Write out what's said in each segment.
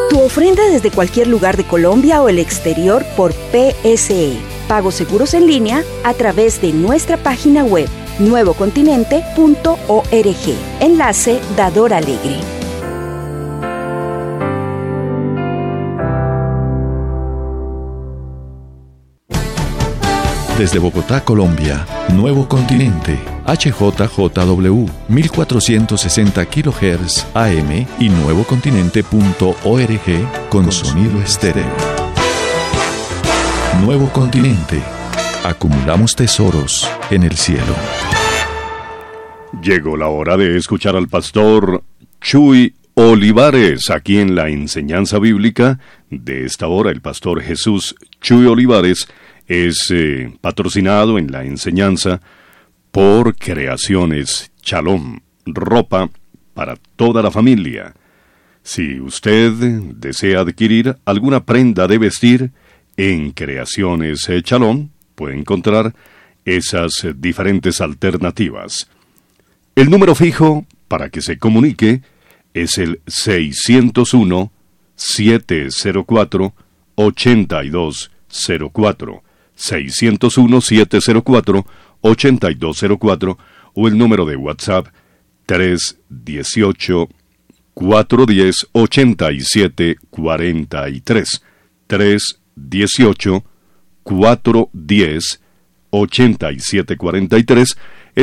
Tu ofrenda desde cualquier lugar de Colombia o el exterior por PSE. Pagos seguros en línea a través de nuestra página web nuevocontinente.org. Enlace Dador Alegre. Desde Bogotá, Colombia, Nuevo Continente, HJJW, 1460 kHz AM y nuevocontinente.org con sonido estéreo. Nuevo Continente. Acumulamos tesoros en el cielo. Llegó la hora de escuchar al pastor Chuy Olivares aquí en la enseñanza bíblica. De esta hora, el pastor Jesús Chuy Olivares es patrocinado en la enseñanza por Creaciones Shalom, ropa para toda la familia. Si usted desea adquirir alguna prenda de vestir en Creaciones Shalom, puede encontrar esas diferentes alternativas. El número fijo para que se comunique es el 601-704-8204. 601-704-8204 o el número de WhatsApp 318-410-8743. 318-410-8743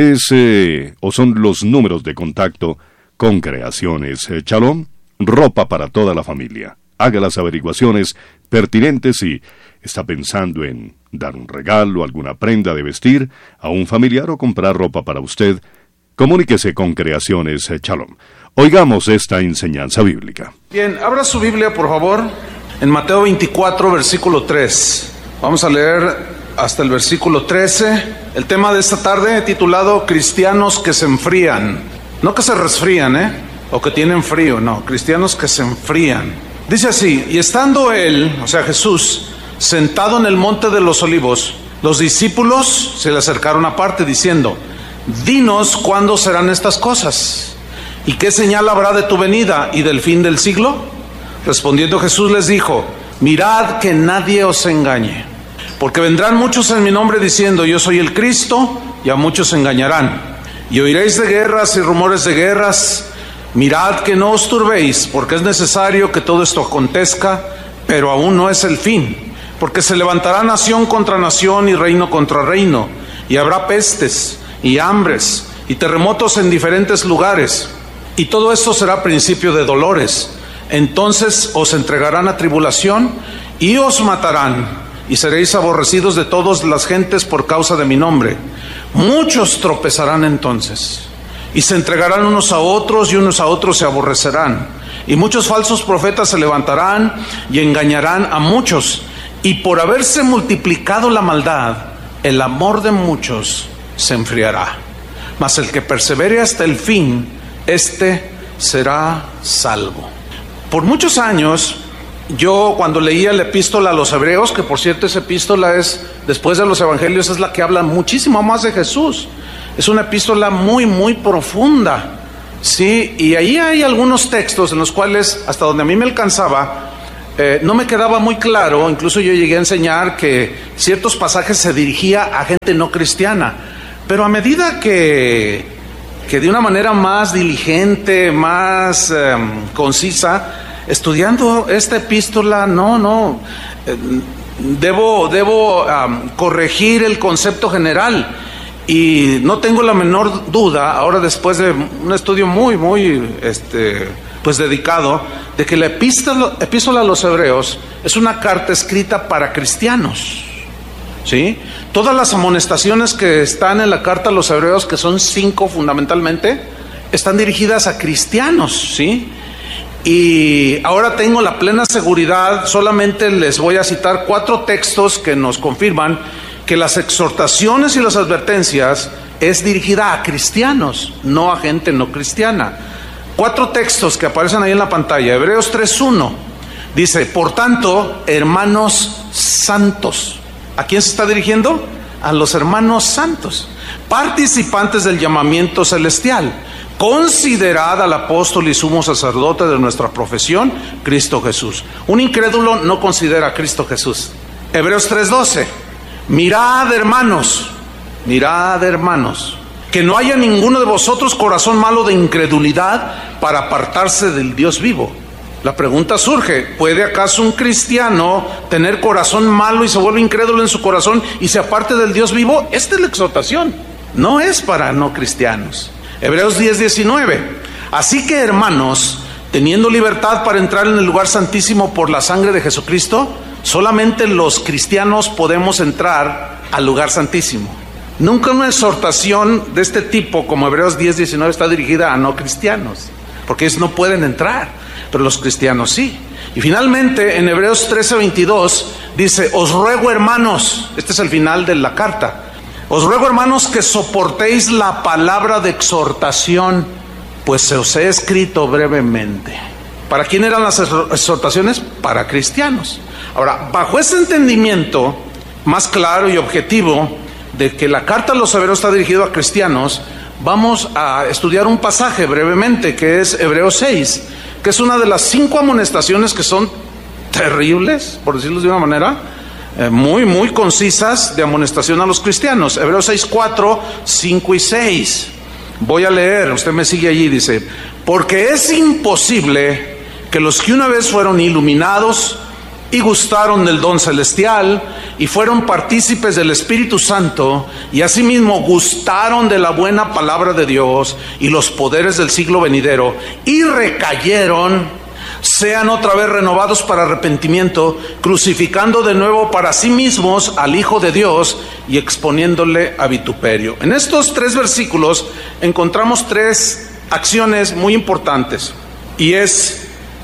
son los números de contacto con Creaciones Shalom, ropa para toda la familia. Haga las averiguaciones pertinentes y está pensando en dar un regalo, alguna prenda de vestir a un familiar o comprar ropa para usted, comuníquese con Creaciones Shalom. Oigamos esta enseñanza bíblica. Bien, abra su Biblia, por favor, en Mateo 24, versículo 3. Vamos a leer hasta el versículo 13. El tema de esta tarde titulado Cristianos que se enfrían. No que se resfrían, o que tienen frío, no, cristianos que se enfrían. Dice así: y estando él, o sea Jesús, sentado en el monte de los olivos, los discípulos se le acercaron aparte diciendo: dinos cuándo serán estas cosas, y qué señal habrá de tu venida y del fin del siglo. Respondiendo Jesús les dijo: mirad que nadie os engañe, porque vendrán muchos en mi nombre diciendo: yo soy el Cristo, y a muchos engañarán. Y oiréis de guerras y rumores de guerras. Mirad que no os turbéis, porque es necesario que todo esto acontezca, pero aún no es el fin. Porque se levantará nación contra nación y reino contra reino, y habrá pestes y hambres y terremotos en diferentes lugares. Y todo esto será principio de dolores. Entonces os entregarán a tribulación y os matarán, y seréis aborrecidos de todas las gentes por causa de mi nombre. Muchos tropezarán entonces, y se entregarán unos a otros, y unos a otros se aborrecerán. Y muchos falsos profetas se levantarán y engañarán a muchos. Y por haberse multiplicado la maldad, el amor de muchos se enfriará. Mas el que persevere hasta el fin, éste será salvo. Por muchos años, yo cuando leía la epístola a los hebreos, que por cierto esa epístola es, después de los evangelios, es la que habla muchísimo más de Jesús. Es una epístola muy, muy profunda, ¿sí? Y ahí hay algunos textos en los cuales, hasta donde a mí me alcanzaba, no me quedaba muy claro. Incluso yo llegué a enseñar que ciertos pasajes se dirigía a gente no cristiana. Pero a medida que de una manera más diligente, más concisa, estudiando esta epístola, debo corregir el concepto general. Y no tengo la menor duda, ahora después de un estudio muy dedicado, de que la epístola a los hebreos es una carta escrita para cristianos, ¿sí? Todas las amonestaciones que están en la carta a los hebreos, que son 5 fundamentalmente, están dirigidas a cristianos, ¿sí? Y ahora tengo la plena seguridad, solamente les voy a citar 4 textos que nos confirman que las exhortaciones y las advertencias es dirigida a cristianos, no a gente no cristiana. 4 textos que aparecen ahí en la pantalla. Hebreos 3:1 dice: por tanto, hermanos santos. ¿A quién se está dirigiendo? A los hermanos santos, participantes del llamamiento celestial, Considerad al apóstol y sumo sacerdote de nuestra profesión, Cristo Jesús. Un incrédulo no considera a Cristo Jesús. Hebreos 3:12. Mirad, hermanos, que no haya ninguno de vosotros corazón malo de incredulidad para apartarse del Dios vivo. La pregunta surge, ¿puede acaso un cristiano tener corazón malo y se vuelve incrédulo en su corazón y se aparte del Dios vivo? Esta es la exhortación, no es para no cristianos. Hebreos 10:19. Así que, hermanos, teniendo libertad para entrar en el lugar santísimo por la sangre de Jesucristo, solamente los cristianos podemos entrar al lugar santísimo. Nunca una exhortación de este tipo como Hebreos 10:19 está dirigida a no cristianos, porque ellos no pueden entrar, pero los cristianos sí. Y finalmente en Hebreos 13:22 dice, os ruego, hermanos, este es el final de la carta, os ruego, hermanos, que soportéis la palabra de exhortación, pues se os he escrito brevemente. ¿Para quién eran las exhortaciones? Para cristianos. Ahora, bajo ese entendimiento más claro y objetivo de que la carta a los hebreos está dirigida a cristianos, vamos a estudiar un pasaje brevemente que es Hebreos 6, que es una de las 5 amonestaciones que son terribles, por decirlo de una manera, muy concisas de amonestación a los cristianos. Hebreos 6, 4, 5 y 6. Voy a leer, usted me sigue allí, dice, porque es imposible que los que una vez fueron iluminados y gustaron del don celestial y fueron partícipes del Espíritu Santo y asimismo gustaron de la buena palabra de Dios y los poderes del siglo venidero y recayeron, sean otra vez renovados para arrepentimiento, crucificando de nuevo para sí mismos al Hijo de Dios y exponiéndole a vituperio. En estos 3 versículos encontramos 3 acciones muy importantes, y es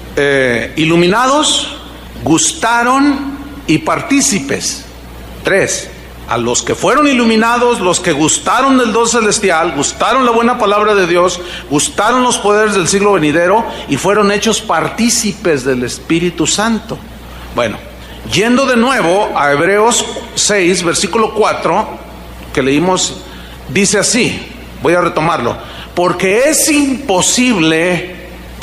iluminados, gustaron y partícipes. 3. A los que fueron iluminados, los que gustaron del don celestial, gustaron la buena palabra de Dios, gustaron los poderes del siglo venidero y fueron hechos partícipes del Espíritu Santo. Bueno, yendo de nuevo a Hebreos 6, versículo 4, que leímos, dice así, voy a retomarlo, porque es imposible.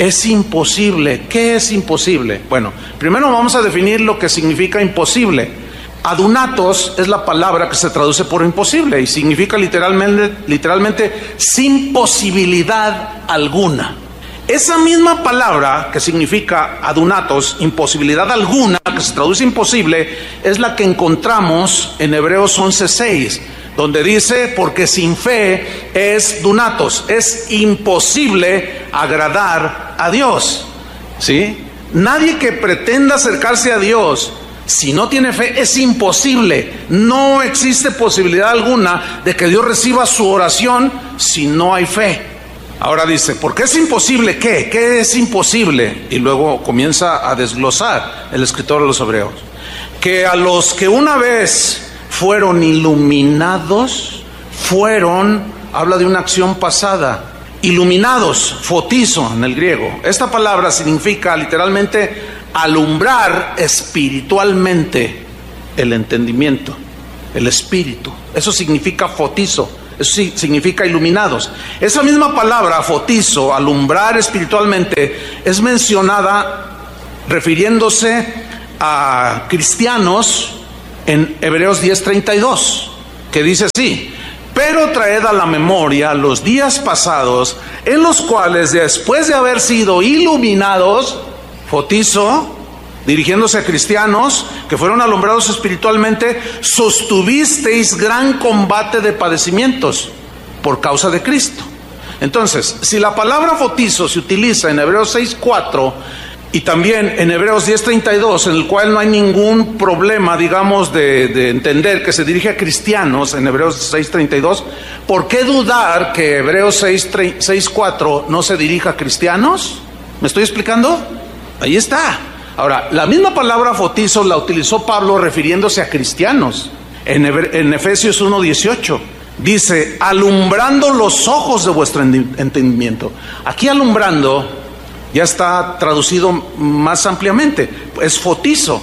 ¿Qué es imposible? Bueno, primero vamos a definir lo que significa imposible. Adunatos es la palabra que se traduce por imposible y significa literalmente sin posibilidad alguna. Esa misma palabra que significa adunatos, imposibilidad alguna, que se traduce imposible, es la que encontramos en Hebreos 11:6, donde dice, porque sin fe es dunatos, es imposible agradar a Dios. ¿Sí? Nadie que pretenda acercarse a Dios, si no tiene fe, es imposible. No existe posibilidad alguna de que Dios reciba su oración si no hay fe. Ahora dice, ¿por qué es imposible? ¿Qué es imposible? Y luego comienza a desglosar el escritor de los Hebreos. Que a los que una vez fueron iluminados, habla de una acción pasada. Iluminados, fotizo en el griego. Esta palabra significa literalmente alumbrar espiritualmente el entendimiento, el espíritu. Eso significa fotizo, eso significa iluminados. Esa misma palabra, fotizo, alumbrar espiritualmente, es mencionada refiriéndose a cristianos en Hebreos 10:32, que dice así, pero traed a la memoria los días pasados en los cuales después de haber sido iluminados, fotizo, dirigiéndose a cristianos que fueron alumbrados espiritualmente, sostuvisteis gran combate de padecimientos por causa de Cristo. Entonces, si la palabra fotizo se utiliza en Hebreos 6:4 y también en Hebreos 10:32, en el cual no hay ningún problema, digamos, de entender que se dirige a cristianos en Hebreos 6:32, ¿por qué dudar que Hebreos 6:4 no se dirija a cristianos? ¿Me estoy explicando? Ahí está. Ahora, la misma palabra fotizo la utilizó Pablo refiriéndose a cristianos en Efesios 1:18. Dice, alumbrando los ojos de vuestro entendimiento. Aquí alumbrando ya está traducido más ampliamente, es fotizo.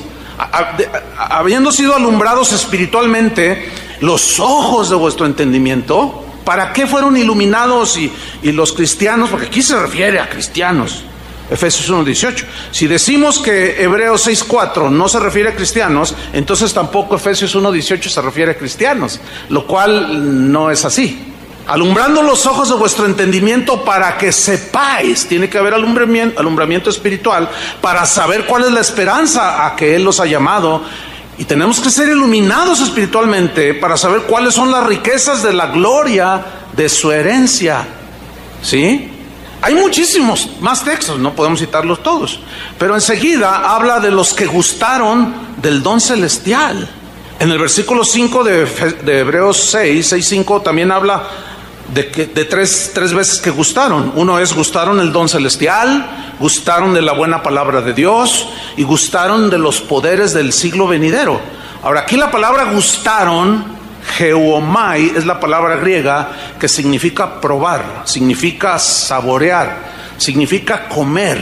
Habiendo sido alumbrados espiritualmente los ojos de vuestro entendimiento, ¿Para qué fueron iluminados y los cristianos? Porque aquí se refiere a cristianos. Efesios 1:18. Si decimos que Hebreos 6:4 no se refiere a cristianos, entonces tampoco Efesios 1:18 se refiere a cristianos, lo cual no es así. Alumbrando los ojos de vuestro entendimiento para que sepáis, tiene que haber alumbramiento espiritual para saber cuál es la esperanza a que Él los ha llamado. Y tenemos que ser iluminados espiritualmente para saber cuáles son las riquezas de la gloria de su herencia. ¿Sí? Hay muchísimos más textos, no podemos citarlos todos, pero enseguida habla de los que gustaron del don celestial. En el versículo 5 de Hebreos 6:5 también habla de tres veces que gustaron. Uno es gustaron el don celestial, gustaron de la buena palabra de Dios y gustaron de los poderes del siglo venidero. Ahora, aquí la palabra gustaron, geomai, es la palabra griega que significa probar, significa saborear, significa comer.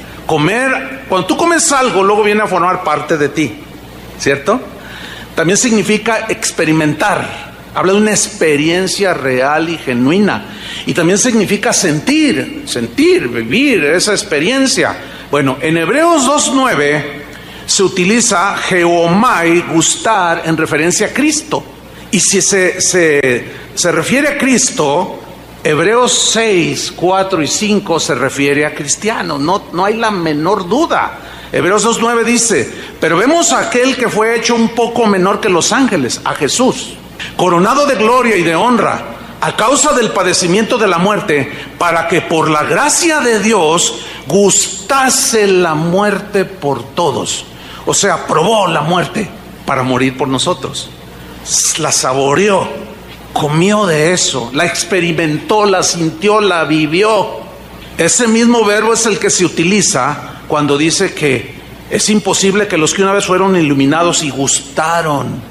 Comer, cuando tú comes algo, luego viene a formar parte de ti, ¿cierto? También significa experimentar. Habla de una experiencia real y genuina. Y también significa sentir, vivir esa experiencia. Bueno, en Hebreos 2:9 se utiliza geomai, gustar, en referencia a Cristo. Y si se refiere a Cristo, Hebreos 6, 4 y 5 se refiere a cristianos. No hay la menor duda. Hebreos 2:9 dice: pero vemos a aquel que fue hecho un poco menor que los ángeles, a Jesús, coronado de gloria y de honra, a causa del padecimiento de la muerte, para que por la gracia de Dios gustase la muerte por todos. O sea, probó la muerte para morir por nosotros. La saboreó, comió de eso, la experimentó, la sintió, la vivió. Ese mismo verbo es el que se utiliza cuando dice que es imposible que los que una vez fueron iluminados y gustaron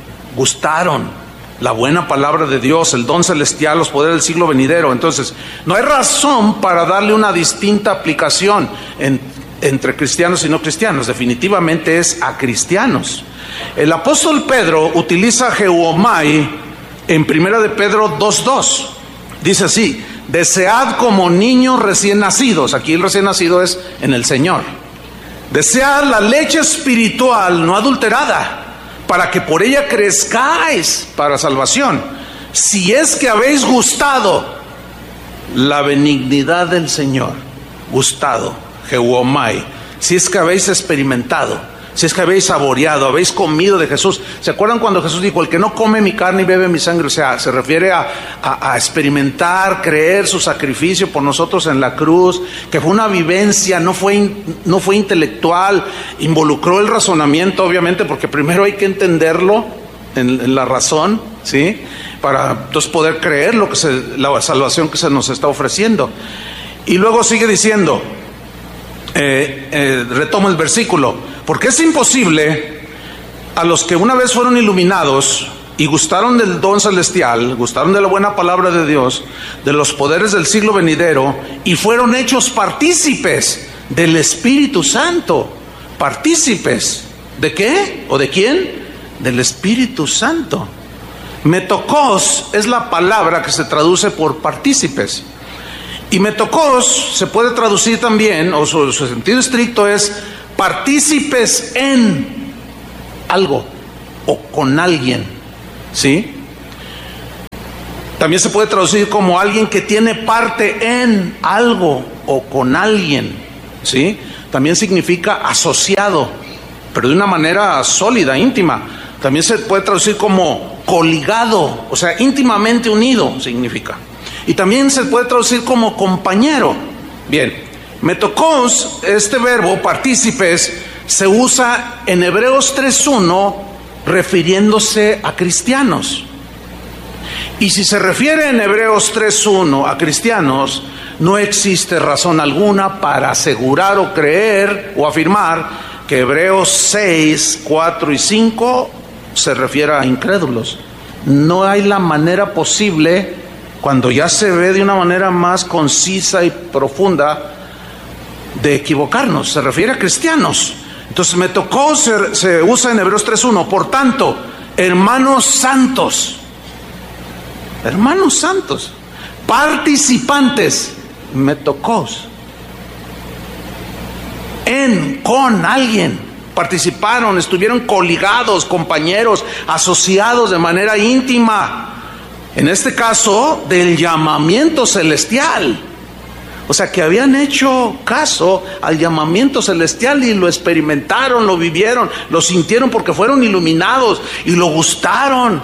la buena palabra de Dios, el don celestial, los poderes del siglo venidero. Entonces, no hay razón para darle una distinta aplicación entre cristianos y no cristianos. Definitivamente es a cristianos. El apóstol Pedro utiliza geomai en 1 de Pedro 2:2. Dice así: desead como niños recién nacidos. Aquí el recién nacido es en el Señor. Desead la leche espiritual no adulterada, para que por ella crezcáis para salvación, si es que habéis gustado la benignidad del Señor. Gustado, geomai, si es que habéis experimentado, si es que habéis saboreado, habéis comido de Jesús. ¿Se acuerdan cuando Jesús dijo: el que no come mi carne y bebe mi sangre? O sea, se refiere a experimentar, creer su sacrificio por nosotros en la cruz, que fue una vivencia, no fue intelectual, involucró el razonamiento, obviamente, porque primero hay que entenderlo en la razón, ¿sí? Para entonces poder creer la salvación que se nos está ofreciendo. Y luego sigue diciendo, retomo el versículo: porque es imposible a los que una vez fueron iluminados y gustaron del don celestial, gustaron de la buena palabra de Dios, de los poderes del siglo venidero, y fueron hechos partícipes del Espíritu Santo. ¿Partícipes de qué? ¿O de quién? Del Espíritu Santo. Metokos es la palabra que se traduce por partícipes. Y metokos se puede traducir también, o su sentido estricto es partícipes en algo o con alguien, ¿sí? También se puede traducir como alguien que tiene parte en algo o con alguien, ¿sí? También significa asociado, pero de una manera sólida, íntima. También se puede traducir como coligado, o sea, íntimamente unido significa. Y también se puede traducir como compañero. Bien. Metokos, este verbo, partícipes, se usa en Hebreos 3:1 refiriéndose a cristianos. Y si se refiere en Hebreos 3:1 a cristianos, no existe razón alguna para asegurar o creer o afirmar que Hebreos 6, 4 y 5 se refiere a incrédulos. No hay la manera posible, cuando ya se ve de una manera más concisa y profunda, de equivocarnos. Se refiere a cristianos. Entonces se usa en Hebreos 3:1. Por tanto, hermanos santos, participantes, metocos, con alguien, participaron, estuvieron coligados, compañeros, asociados de manera íntima, en este caso del llamamiento celestial. O sea, que habían hecho caso al llamamiento celestial y lo experimentaron, lo vivieron, lo sintieron porque fueron iluminados y lo gustaron.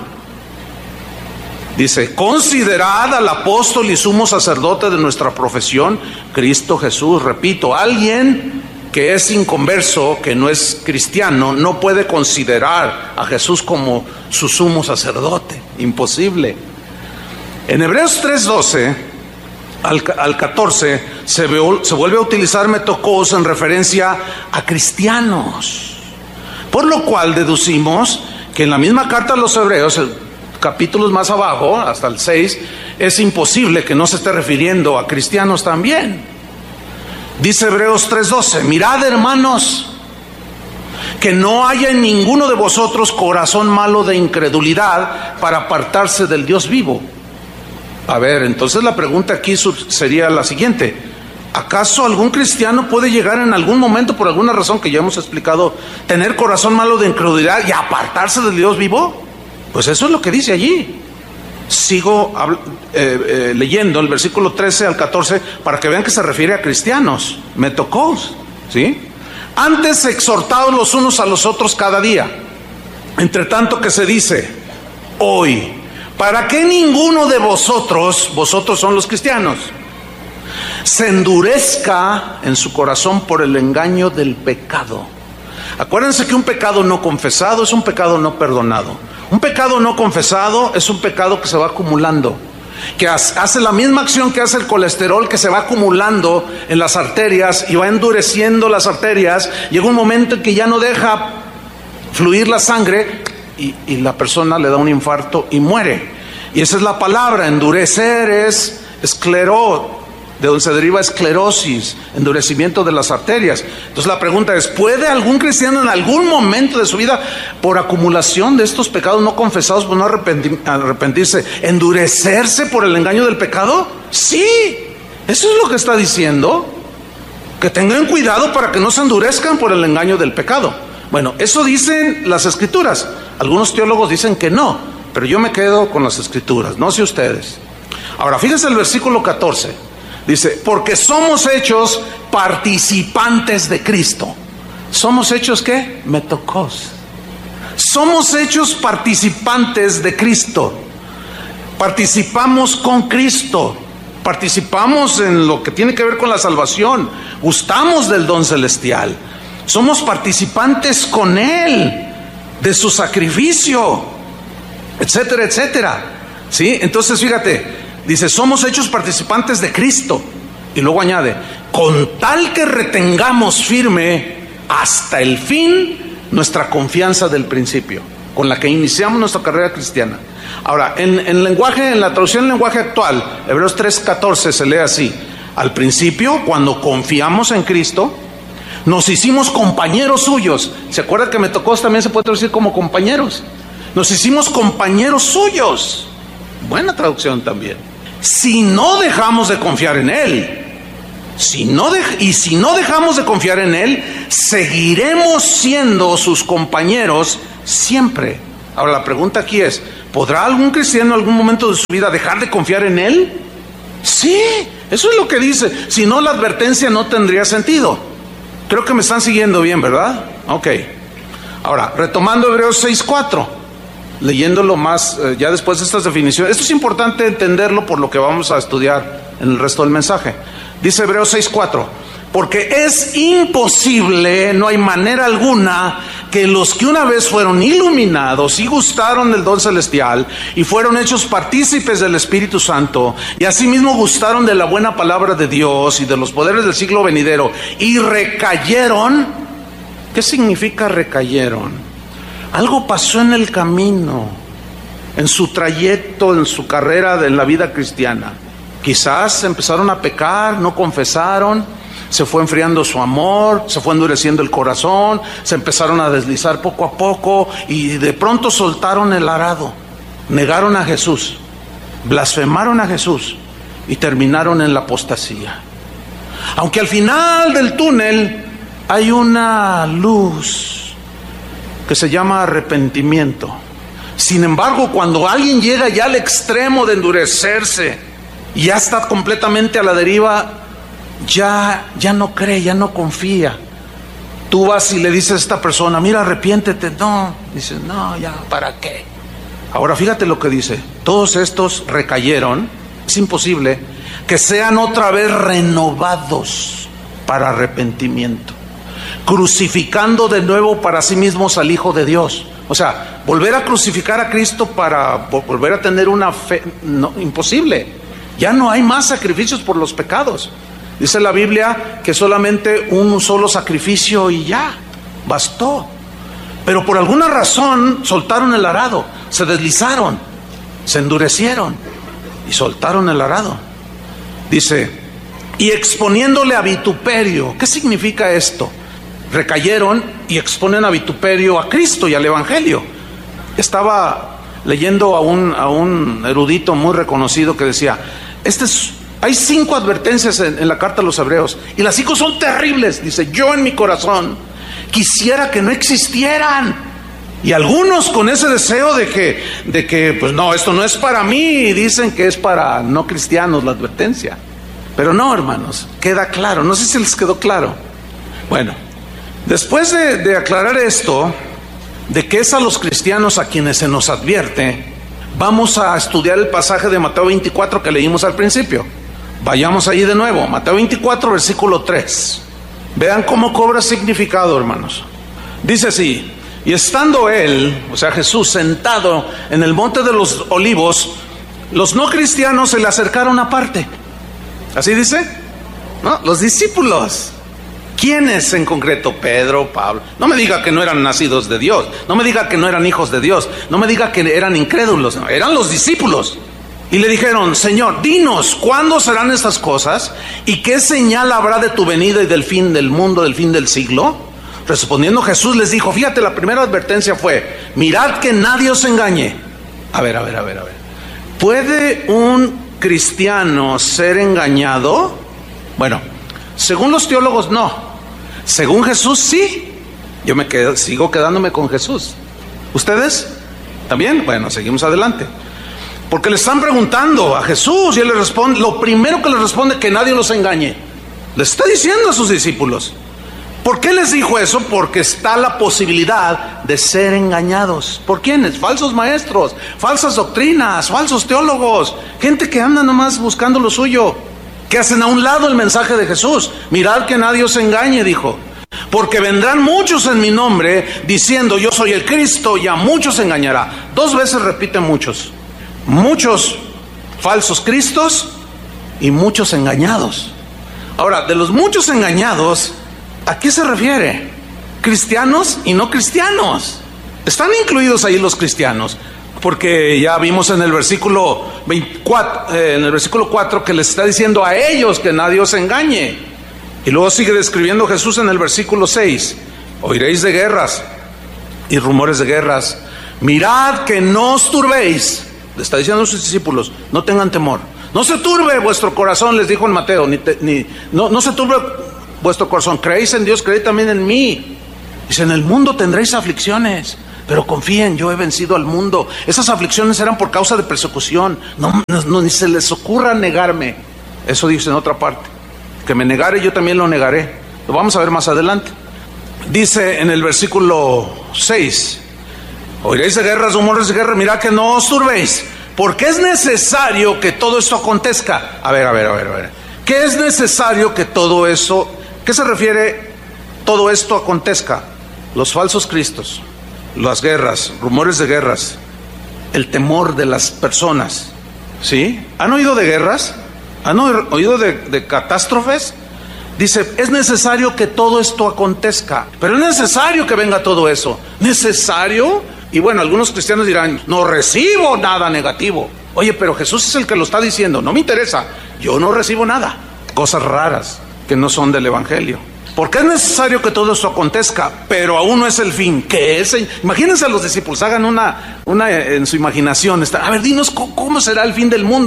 Dice, considerad al apóstol y sumo sacerdote de nuestra profesión, Cristo Jesús. Repito, alguien que es inconverso, que no es cristiano, no puede considerar a Jesús como su sumo sacerdote. Imposible. En Hebreos 3:12 al 14 se vuelve a utilizar metocos en referencia a cristianos, por lo cual deducimos que en la misma carta a los Hebreos, capítulos más abajo, hasta el 6, es imposible que no se esté refiriendo a cristianos también. Dice Hebreos 3:12, mirad, hermanos, que no haya en ninguno de vosotros corazón malo de incredulidad para apartarse del Dios vivo. A ver, entonces la pregunta aquí sería la siguiente: ¿acaso algún cristiano puede llegar en algún momento, por alguna razón que ya hemos explicado, tener corazón malo de incredulidad y apartarse del Dios vivo? Pues eso es lo que dice allí. Sigo leyendo el versículo 13 al 14 para que vean que se refiere a cristianos, metocos, ¿sí? Antes exhortados los unos a los otros cada día, entre tanto que se dice hoy, para que ninguno de vosotros son los cristianos, se endurezca en su corazón por el engaño del pecado. Acuérdense que un pecado no confesado es un pecado no perdonado. Un pecado no confesado es un pecado que se va acumulando, que hace la misma acción que hace el colesterol, que se va acumulando en las arterias y va endureciendo las arterias. Llega un momento en que ya no deja fluir la sangre y la persona le da un infarto y muere. Y esa es la palabra, endurecer es de donde se deriva esclerosis, endurecimiento de las arterias. Entonces la pregunta es, ¿puede algún cristiano en algún momento de su vida, por acumulación de estos pecados no confesados, por no arrepentirse, endurecerse por el engaño del pecado? Sí, eso es lo que está diciendo, que tengan cuidado para que no se endurezcan por el engaño del pecado. Bueno, eso dicen las Escrituras. Algunos teólogos dicen que no, pero yo me quedo con las Escrituras, no sé ustedes. Ahora, fíjense el versículo 14. Dice, porque somos hechos participantes de Cristo. ¿Somos hechos qué? Metocos. Somos hechos participantes de Cristo. Participamos con Cristo. Participamos en lo que tiene que ver con la salvación. Gustamos del don celestial. Somos participantes con Él, de su sacrificio, etcétera, etcétera. ¿Sí? Entonces, fíjate. Dice, somos hechos participantes de Cristo. Y luego añade, con tal que retengamos firme hasta el fin nuestra confianza del principio, con la que iniciamos nuestra carrera cristiana. Ahora, en la traducción en lenguaje actual, Hebreos 3:14 se lee así: al principio, cuando confiamos en Cristo, nos hicimos compañeros suyos. ¿Se acuerdan que metocos también se puede traducir como compañeros? Nos hicimos compañeros suyos. Buena traducción también. Si no dejamos de confiar en Él, si no dejamos de confiar en Él, seguiremos siendo sus compañeros siempre. Ahora la pregunta aquí es, ¿podrá algún cristiano en algún momento de su vida dejar de confiar en Él? Sí, eso es lo que dice. Si no, la advertencia no tendría sentido. Creo que me están siguiendo bien, ¿verdad? Ok. Ahora, retomando Hebreos 6:4. Leyéndolo más, ya después de estas definiciones. Esto es importante entenderlo por lo que vamos a estudiar en el resto del mensaje. Dice Hebreos 6:4, porque es imposible, no hay manera alguna, que los que una vez fueron iluminados y gustaron del don celestial y fueron hechos partícipes del Espíritu Santo y asimismo gustaron de la buena palabra de Dios y de los poderes del siglo venidero y recayeron. ¿Qué significa recayeron? Algo pasó en el camino, en su trayecto, en su carrera en la vida cristiana. Quizás empezaron a pecar, no confesaron, se fue enfriando su amor, se fue endureciendo el corazón, se empezaron a deslizar poco a poco y de pronto soltaron el arado, negaron a Jesús, blasfemaron a Jesús y terminaron en la apostasía. Aunque al final del túnel hay una luz que se llama arrepentimiento. Sin embargo, cuando alguien llega ya al extremo de endurecerse y ya está completamente a la deriva, ya no cree, ya no confía. Tú vas y le dices a esta persona, mira, arrepiéntete. No, dices, no, ya, ¿para qué? Ahora fíjate lo que dice, todos estos recayeron, es imposible que sean otra vez renovados para arrepentimiento, crucificando de nuevo para sí mismos al Hijo de Dios. O sea, volver a crucificar a Cristo para volver a tener una fe, no, imposible. Ya no hay más sacrificios por los pecados. Dice la Biblia que solamente un solo sacrificio y ya, bastó. Pero por alguna razón soltaron el arado, se deslizaron, se endurecieron y soltaron el arado. Dice, y exponiéndole a vituperio. ¿Qué significa esto? Recayeron y exponen a vituperio a Cristo y al Evangelio. Estaba leyendo a un erudito muy reconocido que decía, hay 5 advertencias en la carta a los hebreos y las 5 son terribles. Dice, yo en mi corazón quisiera que no existieran. Y algunos con ese deseo de que pues no, esto no es para mí, dicen que es para no cristianos la advertencia. Pero no, hermanos, queda claro. No sé si les quedó claro. Bueno, después de aclarar esto, de que es a los cristianos a quienes se nos advierte, vamos a estudiar el pasaje de Mateo 24 que leímos al principio. Vayamos allí de nuevo, Mateo 24, versículo 3. Vean cómo cobra significado, hermanos. Dice así, y estando él, o sea Jesús, sentado en el monte de los olivos, los no cristianos se le acercaron aparte. ¿Así dice? ¿No? Los discípulos. ¿Quiénes en concreto? Pedro, Pablo. No me diga que no eran nacidos de Dios, no me diga que no eran hijos de Dios, no me diga que eran incrédulos, no, eran los discípulos. Y le dijeron, Señor, dinos, ¿cuándo serán estas cosas? ¿Y qué señal habrá de tu venida y del fin del mundo, del fin del siglo? Respondiendo Jesús les dijo, fíjate, la primera advertencia fue, mirad que nadie os engañe. A ver. ¿Puede un cristiano ser engañado? Bueno, según los teólogos no. Según Jesús sí. Yo sigo quedándome con Jesús. ¿Ustedes? ¿También? Bueno, seguimos adelante. Porque le están preguntando a Jesús y él le responde, lo primero que le responde, que nadie los engañe. Le está diciendo a sus discípulos. ¿Por qué les dijo eso? Porque está la posibilidad de ser engañados. ¿Por quiénes? Falsos maestros, falsas doctrinas, falsos teólogos, gente que anda nomás buscando lo suyo, que hacen a un lado el mensaje de Jesús. Mirad que nadie os engañe, dijo. Porque vendrán muchos en mi nombre diciendo yo soy el Cristo, y a muchos engañará. 2 veces repite muchos. Muchos falsos cristos y muchos engañados. Ahora, de los muchos engañados, ¿a qué se refiere? Cristianos y no cristianos. Están incluidos ahí los cristianos, porque ya vimos en el versículo 4 que les está diciendo a ellos que nadie os engañe. Y luego sigue describiendo Jesús en el versículo 6. Oiréis de guerras y rumores de guerras. Mirad que no os turbéis. Le está diciendo a sus discípulos, no tengan temor. No se turbe vuestro corazón, les dijo en Mateo. No se turbe vuestro corazón. Creéis en Dios, creéis también en mí. Dice, en el mundo tendréis aflicciones, pero confíen, yo he vencido al mundo. Esas aflicciones eran por causa de persecución. No, ni se les ocurra negarme. Eso dice en otra parte. Que me negare, yo también lo negaré. Lo vamos a ver más adelante. Dice en el versículo 6, oiréis de guerras, rumores de guerra, mirad que no os turbéis, porque es necesario que todo esto acontezca. A ver. ¿Qué es necesario que todo eso? ¿Qué se refiere todo esto acontezca? Los falsos cristos, las guerras, rumores de guerras, el temor de las personas. ¿Sí? ¿Han oído de guerras? ¿Han oído de catástrofes? Dice, es necesario que todo esto acontezca. Pero es necesario que venga todo eso. ¿Necesario? Y bueno, algunos cristianos dirán, no recibo nada negativo. Oye, pero Jesús es el que lo está diciendo, no me interesa. Yo no recibo nada. Cosas raras que no son del Evangelio. Porque es necesario que todo esto acontezca, pero aún no es el fin. ¿Qué es? Imagínense a los discípulos, hagan una en su imaginación. A ver, dinos cómo será el fin del mundo.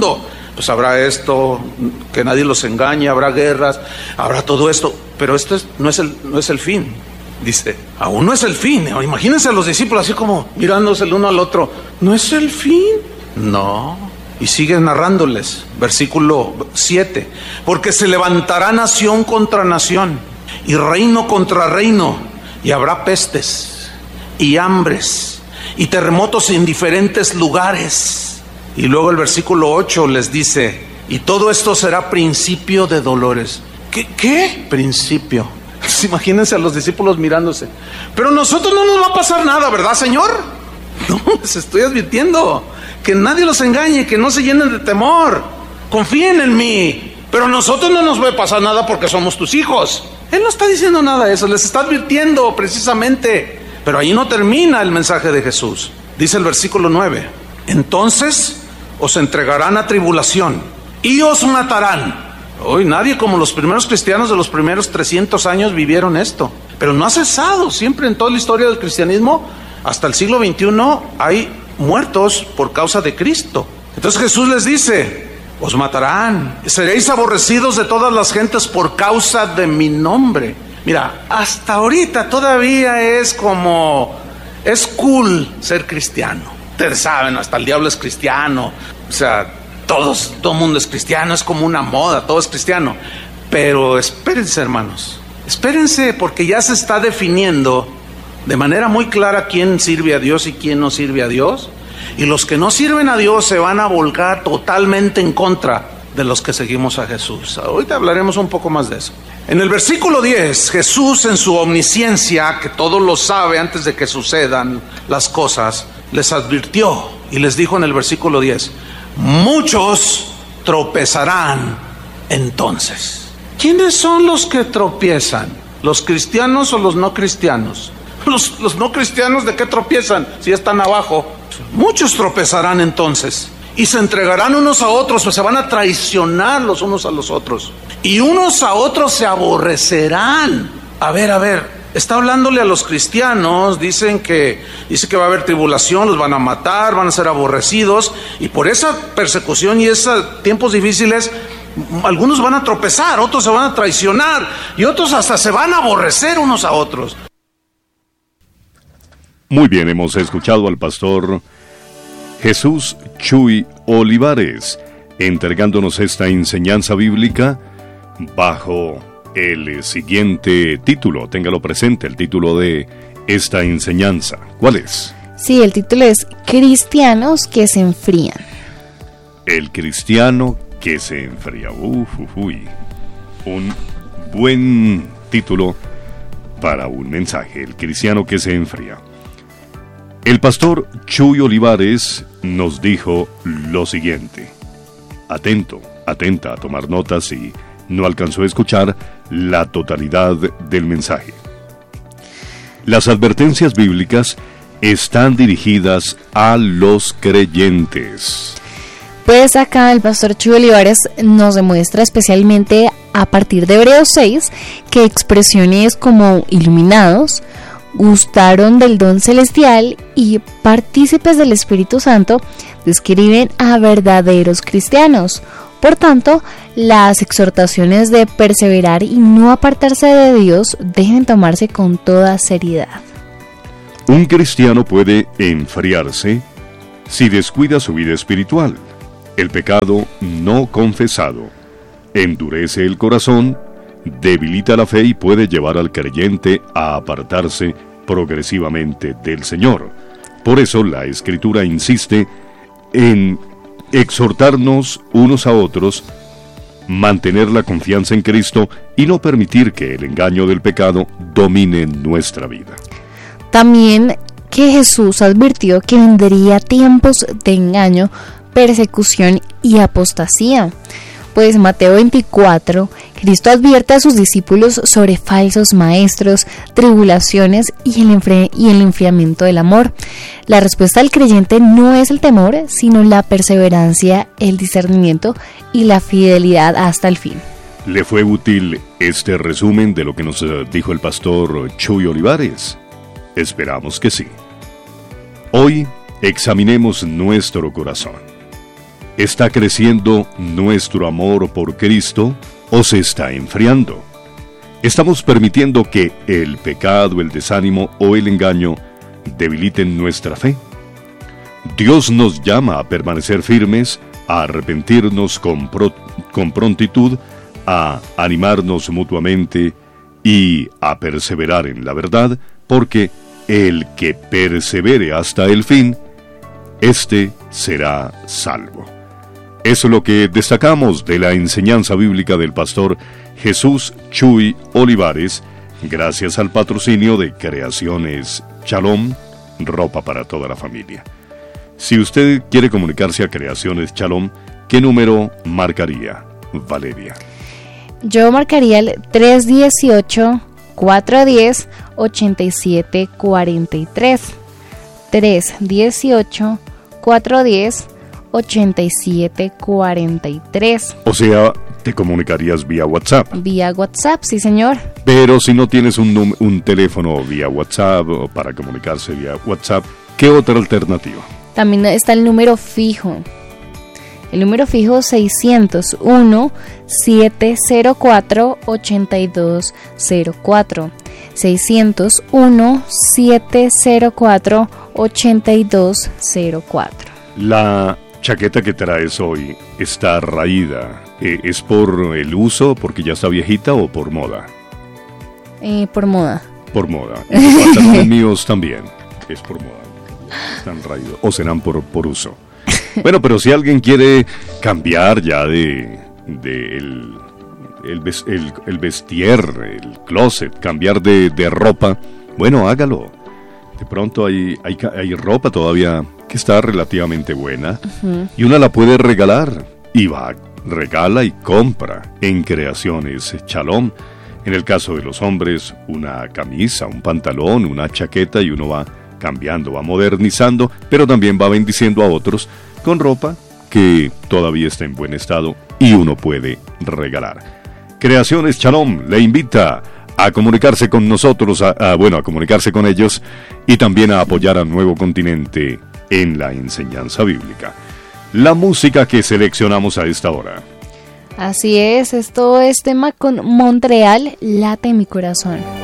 pues habrá esto, que nadie los engañe, habrá guerras, habrá todo esto, pero esto no es el fin. Dice, aún no es el fin. Imagínense a los discípulos así como mirándose el uno al otro. ¿No es el fin? No. Y sigue narrándoles, versículo 7. Porque se levantará nación contra nación y reino contra reino, y habrá pestes y hambres y terremotos en diferentes lugares. Y luego el versículo 8 les dice, y todo esto será principio de dolores. ¿Qué? Principio. Imagínense a los discípulos mirándose. Pero nosotros no nos va a pasar nada, ¿verdad, Señor? No, les estoy advirtiendo. Que nadie los engañe, que no se llenen de temor. Confíen en mí. Pero a nosotros no nos va a pasar nada porque somos tus hijos. Él no está diciendo nada de eso, les está advirtiendo precisamente. Pero ahí no termina el mensaje de Jesús. Dice el versículo 9. Entonces os entregarán a tribulación y os matarán. Hoy nadie como los primeros cristianos de los primeros 300 años vivieron esto. Pero no ha cesado, siempre en toda la historia del cristianismo, hasta el siglo XXI hay muertos por causa de Cristo. Entonces Jesús les dice, os matarán, seréis aborrecidos de todas las gentes por causa de mi nombre. Mira, hasta ahorita todavía es cool ser cristiano. Ustedes saben, hasta el diablo es cristiano. O sea, todo el mundo es cristiano, es como una moda, todo es cristiano. Pero espérense, hermanos, espérense, porque ya se está definiendo de manera muy clara quién sirve a Dios y quién no sirve a Dios. Y los que no sirven a Dios se van a volcar totalmente en contra de los que seguimos a Jesús. Ahorita hablaremos un poco más de eso. En el versículo 10, Jesús, en su omnisciencia, que todo lo sabe antes de que sucedan las cosas, les advirtió y les dijo en el versículo 10, muchos tropezarán entonces. ¿Quiénes son los que tropiezan? ¿Los cristianos o los no cristianos? Los no cristianos, ¿de qué tropiezan? Si están abajo. Muchos tropezarán entonces y se entregarán unos a otros, pues se van a traicionar los unos a los otros. Y unos a otros se aborrecerán. A ver, está hablándole a los cristianos, dice que va a haber tribulación, los van a matar, van a ser aborrecidos, y por esa persecución y esos tiempos difíciles, algunos van a tropezar, otros se van a traicionar, y otros hasta se van a aborrecer unos a otros. Muy bien, hemos escuchado al pastor Jesús Chuy Olivares entregándonos esta enseñanza bíblica bajo el siguiente título. Téngalo presente, el título de esta enseñanza. ¿Cuál es? Sí, el título es Cristianos que se enfrían. El cristiano que se enfría. Un buen título para un mensaje. El cristiano que se enfría. El pastor Chuy Olivares nos dijo lo siguiente. Atenta a tomar notas si no alcanzó a escuchar la totalidad del mensaje. Las advertencias bíblicas están dirigidas a los creyentes. Pues acá el pastor Chuy Olivares nos demuestra especialmente a partir de Hebreos 6 que expresiones como iluminados, gustaron del don celestial y partícipes del Espíritu Santo describen a verdaderos cristianos. Por tanto, las exhortaciones de perseverar y no apartarse de Dios deben tomarse con toda seriedad. Un cristiano puede enfriarse si descuida su vida espiritual. El pecado no confesado endurece el corazón, debilita la fe y puede llevar al creyente a apartarse progresivamente del Señor. Por eso la Escritura insiste en exhortarnos unos a otros, mantener la confianza en Cristo y no permitir que el engaño del pecado domine nuestra vida. También que Jesús advirtió que vendría tiempos de engaño, persecución y apostasía. Pues Mateo 24, Cristo advierte a sus discípulos sobre falsos maestros, tribulaciones y el enfriamiento del amor. La respuesta del creyente no es el temor, sino la perseverancia, el discernimiento y la fidelidad hasta el fin. ¿Le fue útil este resumen de lo que nos dijo el pastor Chuy Olivares? Esperamos que sí. Hoy examinemos nuestro corazón. ¿Está creciendo nuestro amor por Cristo o se está enfriando? ¿Estamos permitiendo que el pecado, el desánimo o el engaño debiliten nuestra fe? Dios nos llama a permanecer firmes, a arrepentirnos con prontitud, a animarnos mutuamente y a perseverar en la verdad, porque el que persevere hasta el fin, éste será salvo. Eso es lo que destacamos de la enseñanza bíblica del pastor Jesús Chuy Olivares, gracias al patrocinio de Creaciones Shalom, ropa para toda la familia. Si usted quiere comunicarse a Creaciones Shalom, ¿qué número marcaría, Valeria? Yo marcaría el 318-410-8743. 318-410-8743. O sea, te comunicarías vía WhatsApp. Vía WhatsApp, sí señor. Pero si no tienes un teléfono vía WhatsApp o para comunicarse vía WhatsApp, ¿qué otra alternativa? También está el número fijo. El número fijo 601-704-8204. 601-704-8204. La chaqueta que traes hoy está raída. ¿Es por el uso, porque ya está viejita, o por moda? Por moda. Por moda. Y los pantalones míos también. Es por moda. Están raídos. O serán por uso. Bueno, pero si alguien quiere cambiar ya el vestier, el closet, cambiar de ropa, bueno, hágalo. De pronto hay ropa todavía que está relativamente buena, y una la puede regalar, y va, regala y compra en Creaciones Shalom. En el caso de los hombres, una camisa, un pantalón, una chaqueta, y uno va cambiando, va modernizando, pero también va bendiciendo a otros con ropa que todavía está en buen estado y uno puede regalar. Creaciones Shalom le invita a comunicarse con nosotros, a comunicarse con ellos, y también a apoyar a Nuevo Continente en la enseñanza bíblica. La música que seleccionamos a esta hora. Así es, esto es tema con Montreal, late mi corazón.